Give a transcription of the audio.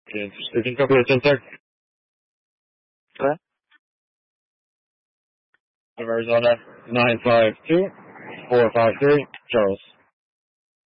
Okay, speaking copy of 10 tech Okay. of Arizona 952453, Charles.